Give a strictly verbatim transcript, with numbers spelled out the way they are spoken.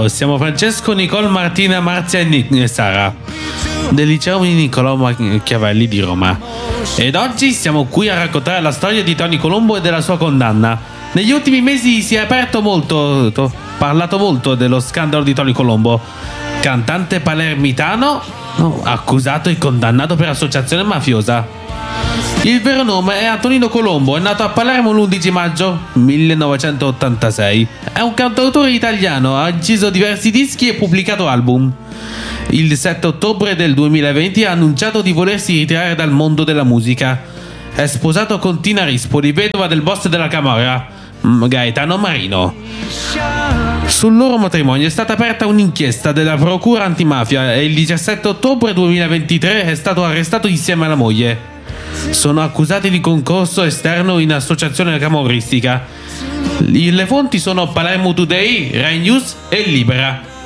Ciao, siamo Francesco, Nicole, Martina, Marzia e, Nic- e Sara del liceo Niccolò Machiavelli di Roma. Ed oggi siamo qui a raccontare la storia di Tony Colombo e della sua condanna. Negli ultimi mesi si è aperto molto, to, parlato molto dello scandalo di Tony Colombo, cantante palermitano no, accusato e condannato per associazione mafiosa. Il vero nome è Antonino Colombo, è nato a Palermo l'undici maggio millenovecentottantasei. È un cantautore italiano, ha inciso diversi dischi e pubblicato album. Il sette ottobre del duemilaventi ha annunciato di volersi ritirare dal mondo della musica. È sposato con Tina Rispoli, vedova del boss della Camorra, Gaetano Marino. Sul loro matrimonio è stata aperta un'inchiesta della procura antimafia e il diciassette ottobre duemilaventitré è stato arrestato insieme alla moglie. Sono accusati di concorso esterno in associazione camorristica. Le fonti sono Palermo Today, Rai News e Libera.